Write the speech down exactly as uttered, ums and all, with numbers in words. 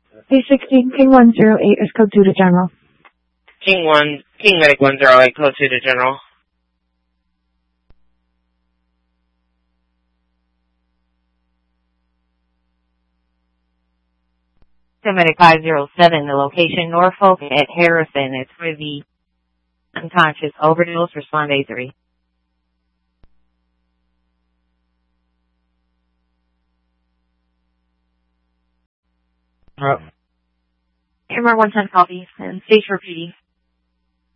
A sixteen King one zero eight is code two to General. King one, King Medic one zero eight, code two to General. King Medic five zero seven, the location Norfolk at Harrison. It's for the unconscious overdose. Respond A three. Oh. Airmark one ten copy, and stage for P D.